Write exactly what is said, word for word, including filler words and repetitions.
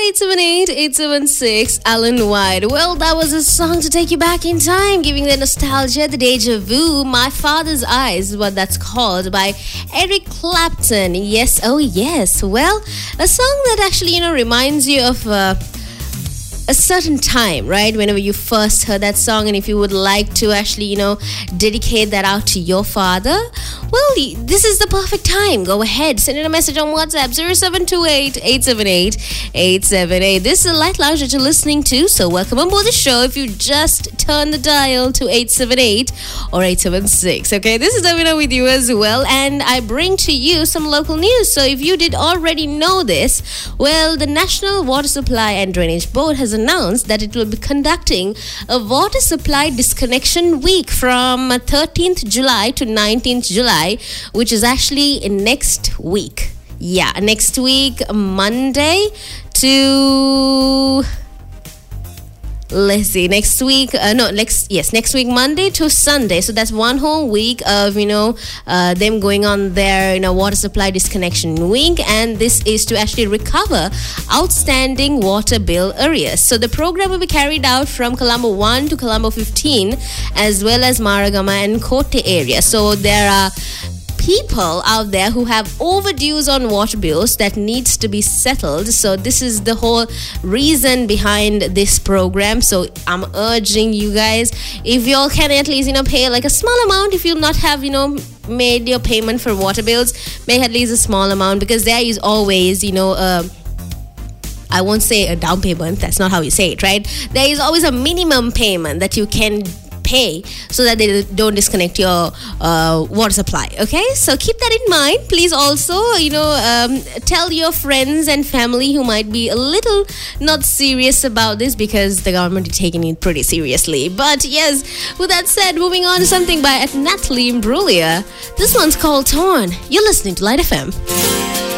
eight seven eight, eight seven six, Alan White. Well, that was a song to take you back in time, giving the nostalgia, the deja vu. My Father's Eyes is what that's called, by Eric Clapton. Yes, oh yes. Well, a song that actually, you know, reminds you of Uh, a certain time, right? Whenever you first heard that song, and if you would like to actually, you know, dedicate that out to your father, well, this is the perfect time. Go ahead, send in a message on WhatsApp zero seven two eight, eight seven eight, eight seven eight. This is a Light Lounge that you're listening to, so welcome on board the show if you just turn the dial to eight seven eight or eight seven six. Okay, this is Davina with you as well, and I bring to you some local news. So if you did already know this, well, the National Water Supply and Drainage Board has announced that it will be conducting a water supply disconnection week from thirteenth July to nineteenth July, which is actually next week. Yeah, next week, Monday to... Let's see, next week, uh, no, next, yes, next week, Monday to Sunday. So that's one whole week of, you know, uh, them going on their, you know, water supply disconnection week. And this is to actually recover outstanding water bill arrears. So the program will be carried out from Colombo one to Colombo fifteen, as well as Maragama and Kotte area. So there are people out there who have overdues on water bills that needs to be settled. So this is the whole reason behind this program. So I'm urging you guys, if you all can at least, you know, pay like a small amount, if you'll not have, you know, made your payment for water bills, make at least a small amount, because there is always, you know, uh, I won't say a down payment, that's not how you say it, right? There is always a minimum payment that you can pay so that they don't disconnect your uh, water supply. Okay, so keep that in mind. Please also, you know, um, tell your friends and family who might be a little not serious about this, because the government is taking it pretty seriously. But yes, with that said, moving on to something by Natalie Imbruglia. This one's called Torn. You're listening to Light F M.